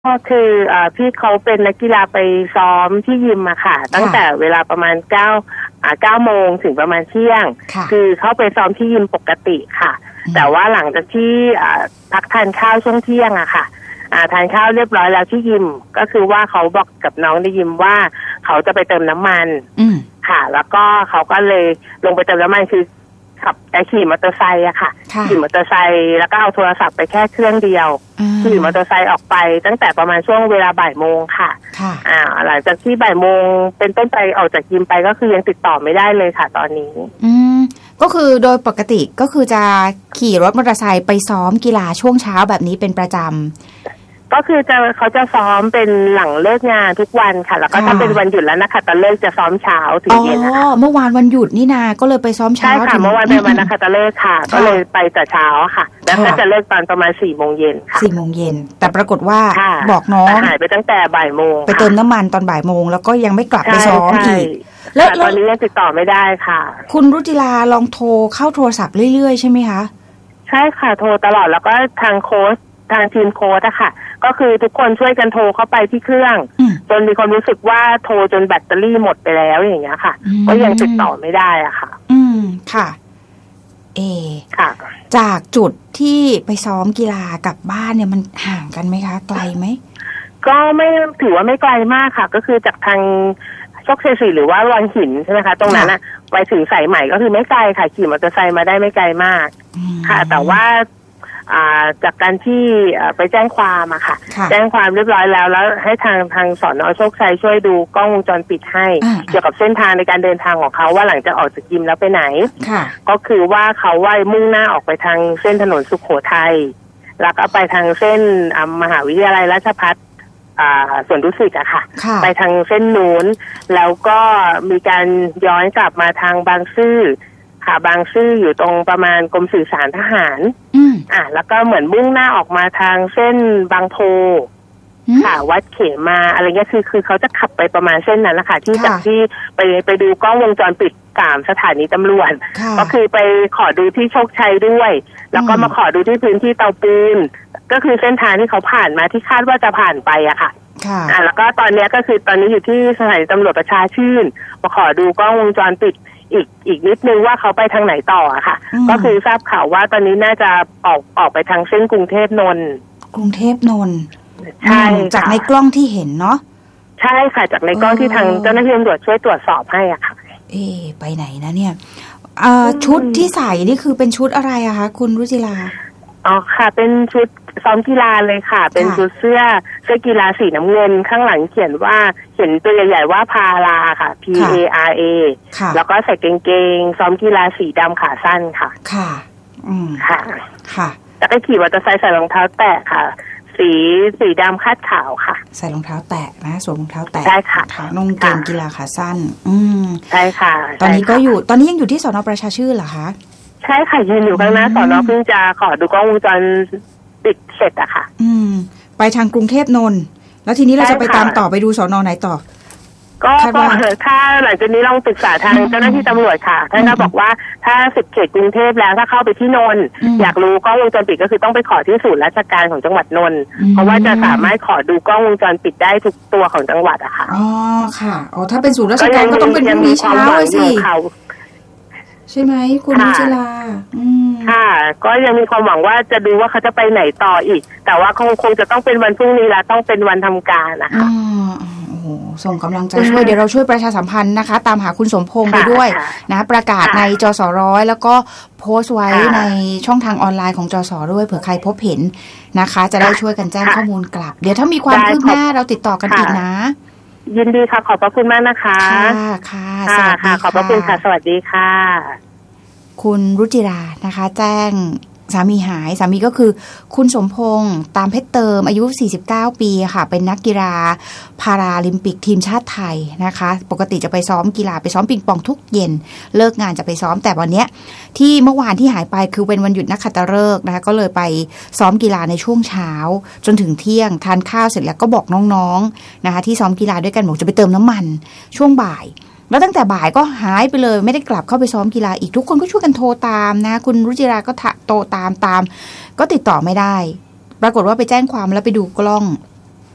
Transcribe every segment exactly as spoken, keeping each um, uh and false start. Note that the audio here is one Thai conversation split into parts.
ก็คืออ่าพี่เขาเป็นนักกีฬาไปซ้อมที่ยิมอะค่ะตั้งแต่เวลาประมาณเก้าอ่าเก้าโมงถึงประมาณเที่ยงคือเข้าไปซ้อมที่ยิมปกติค่ะแต่ว่าหลังจากที่อ่าพักทานข้าวช่วงเที่ยงอะค่ะอ่าทานข้าวเรียบร้อยแล้วที่ยิมก็คือว่าเขาบอกกับน้องในยิมว่าเขาจะไปเติมน้ำมันค่ะแล้วก็เขาก็เลยลงไปเติมน้ำมันคือขับไปขี่มอเตอร์ไซค์อะค่ะขี่มอเตอร์ไซค์แล้วก็เอาโทรศัพท์ไปแค่เครื่องเดียวขี่มอเตอร์ไซค์ออกไปตั้งแต่ประมาณช่วงเวลาบ่ายโมงค่ะอ่าหลังจากที่บ่ายโมงเป็นต้นไปออกจากยิมไปก็คือยังติดต่อไม่ได้เลยค่ะตอนนี้อืมก็คือโดยปกติก็คือจะขี่รถมอเตอร์ไซค์ไปซ้อมกีฬาช่วงเช้าแบบนี้เป็นประจำก็คือจะเขาจะซ้อมเป็นหลังเลิกงานทุกวันค่ะแล้วก็ถ้าเป็นวันหยุดแล้วนะคะตอนเลิกจะซ้อมเช้าถึงเย็นนะคะอ๋อเมื่อวานวันหยุดนี่นาก็เลยไปซ้อมเช้าใช่ค่ะเมื่อวานเป็นวันนะคะตอนเลิกค่ะก็เลยไปแต่เช้าค่ะแล้วก็จะเลิกตอนประมาณสี่โมงเย็นค่ะสี่โมงเย็นแต่ปรากฏว่าบอกน้องหายไปตั้งแต่บ่ายโมงไปเติมน้ำมันตอนบ่ายโมงแล้วก็ยังไม่กลับไปซ้อมอีกแล้วตอนนี้ยังติดต่อไม่ได้ค่ะคุณรุจิราลองโทรเข้าโทรศัพท์เรื่อยๆใช่ไหมคะใช่ค่ะโทรตลอดแล้วก็ทางโค้ชทางทีมโค้ชอะค่ะก็คือทุกคนช่วยกันโทรเข้าไปที่เครื่องจนมีความรู้สึกว่าโทรจนแบตเตอรี่หมดไปแล้วอย่างเงี้ยค่ะก็ยังติดต่อไม่ได้อะค่ะอืมค่ะเอค่ะจากจุดที่ไปซ้อมกีฬากับบ้านเนี่ยมันห่างกันไหมคะไกลไหมก็ไม่ถือว่าไม่ไกลมากค่ะก็คือจากทางโชคชัยสี่หรือว่าวังหินใช่ไหมคะตรงนั้นอะไปถึงสายใหม่ก็คือไม่ไกลค่ะขี่มอเตอร์ไซค์มาได้ไม่ไกลมากค่ะแต่ว่าจากการที่ไปแจ้งความอะค่ะแจ้งความเรียบร้อยแล้วแล้วให้ทางทางสน.โชคชัยช่วยดูกล้องวงจรปิดให้เกี่ยวกับเส้นทางในการเดินทางของเขาว่าหลังจากออกจากยิมแล้วไปไหนก็คือว่าเขาว่ามุ่งหน้าออกไปทางเส้นถนนสุโขทัยแล้วก็ไปทางเส้นมหาวิทยาลัยราชภัฏสวนดุสิตอะค่ะไปทางเส้นนู้นแล้วก็มีการย้อนกลับมาทางบางซื่อค่ะบางซื่ออยู่ตรงประมาณกรมสื่อสารทหารอ่าแล้วก็เหมือนมุ่งหน้าออกมาทางเส้นบางโพค่ะวัดเขมาอะไรเงี้ยคือคือเขาจะขับไปประมาณเส้นนั้นนะคะที่จากที่ไปไปดูกล้องวงจรปิดสามสถานีตำรวจก็คือไปขอดูที่โชคชัยด้วยแล้วก็มาขอดูที่พื้นที่เตาปูนก็คือเส้นทางที่เขาผ่านมาที่คาดว่าจะผ่านไปอะค่ะอ่าแล้วก็ตอนนี้ก็คือตอนนี้อยู่ที่สถานีตำรวจประชาชื่นมาขอดูกล้องวงจรปิดอีกอีกนิดนึงว่าเขาไปทางไหนต่ออะค่ะก็คือทราบข่าวว่าตอนนี้น่าจะออกออกไปทางเส้นกรุงเทพนนท์กรุงเทพนนท์ใช่จากในกล้องที่เห็นเนาะใช่ค่ะจากในกล้องที่ทางเจ้าหน้าที่ตำรวจช่วยตรวจสอบให้อ่ะค่ะเอ๊ไปไหนนะเนี่ยชุดที่ใส่นี่คือเป็นชุดอะไรอะคะคุณรุจิราอ๋อค่ะเป็นชุดซ้อมกีฬาเลยค่ะเป็นชุดเสื้อเสื้อกีฬาสีน้ำเงินข้างหลังเขียนว่าเขียนตัวใหญ่ๆว่าพาราค่ะ P A R A แล้วก็ใส่กางเกงซ้อมกีฬาสีดำขาสั้นค่ะค่ะอืมค่ะค่ะแล้วก็ขี่มอเตอร์ไซค์ใส่รองเท้าแตะค่ะสีสีดำคาดขาวค่ะใส่รองเท้าแตะนะสวมรองเท้าแตะใช่ค่ะนุ่งเกงกีฬาขาสั้นอืมใช่ค่ะตอนนี้ก็อยู่ตอนนี้ยังอยู่ที่สน.ประชาชื่นเหรอคะใช่ค่ะยืนอยู่ข้างหน้าสน.เพิ่งจะขอดูกล้องวงจรปิดเสร็จอะค่ะอืมไปทางกรุงเทพนนท์แล้วทีนี้เราจะไปตามต่อไปดูสน.ไหนต่อก็ก็ถ้าหลังจากนี้ลองปรึกษาทางเจ้าหน้าที่ตำรวจค่ะท่านก็บอกว่าถ้าสิบเขตกรุงเทพแล้วถ้าเข้าไปที่นนท์อยากรู้กล้องวงจรปิดก็คือต้องไปขอที่ศูนย์ราชการของจังหวัดนนท์เพราะว่าจะสามารถขอดูกล้องวงจรปิดได้ทุกตัวของจังหวัดอะค่ะอ๋อค่ะอ๋อถ้าเป็นศูนย์ราชการก็ต้องเป็นพรุ่งนี้เช้าสิใช่ไหมคุณรุจิราค่ะก็ยังมีความหวังว่าจะดูว่าเขาจะไปไหนต่ออีกแต่ว่าคงคงจะต้องเป็นวันพรุ่งนี้ละต้องเป็นวันทำการนะคะโอ้โหส่งกำลังใจช่วยเดี๋ยวเราช่วยประชาสัมพันธ์นะคะตามหาคุณสมพงษ์ไปด้วยนะประกาศในจสร้อยแล้วก็โพสต์ไว้ในช่องทางออนไลน์ของจสด้วยเผื่อใครพบเห็นนะคะจะได้ช่วยกันแจ้งข้อมูลกลับเดี๋ยวถ้ามีความคืบหน้าเราติดต่อกันอีกนะยินดีค่ะขอบพระคุณมากนะคะค่ะค่ะสวัสดีค่ะขอบพระคุณค่ะสวัสดีค่ะคุณรุจิรานะคะแจ้งสามีหายสามีก็คือคุณสมพงษ์ตามเพชรเติมอายุสี่สิบเก้าปีค่ะเป็นนักกีฬาพาราลิมปิกทีมชาติไทยนะคะปกติจะไปซ้อมกีฬาไปซ้อมปิงปองทุกเย็นเลิกงานจะไปซ้อมแต่วันนี้ที่เมื่อวานที่หายไปคือเป็นวันหยุดนักขัตฤกษ์นะคะก็เลยไปซ้อมกีฬาในช่วงเช้าจนถึงเที่ยงทานข้าวเสร็จแล้วก็บอกน้องๆนะคะที่ซ้อมกีฬาด้วยกันบอกจะไปเติมน้ำมันช่วงบ่ายแล้วตั้งแต่บ่ายก็หายไปเลยไม่ได้กลับเข้าไปซ้อมกีฬาอีกทุกคนก็ช่วยกันโทรตามนะคุณรุจิราก็โทรตามตามก็ติดต่อไม่ได้ปรากฏว่าไปแจ้งความแล้วไปดูกล้อง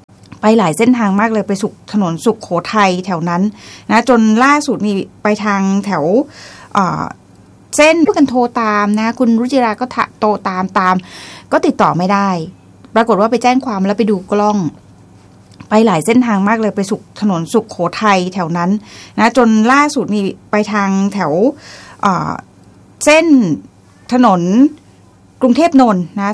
ไปหลายเส้นทางมากเลยไปสุขถนนสุขโขทัยแถวนั้นนะจนล่าสุดนี่ไปทางแถวเส้นเพื่อกันโทรตามนะคุณรุจิราก็โทรตามตามก็ติดต่อไม่ได้ปรากฏว่าไปแจ้งความแล้วไปดูกล้องไปหลายเส้นทางมากเลยไปสุขถนนสุขโขทัยแถวนั้นนะจนล่าสุดนี่ไปทางแถวเส้นถนนกรุงเทพนนท์นะ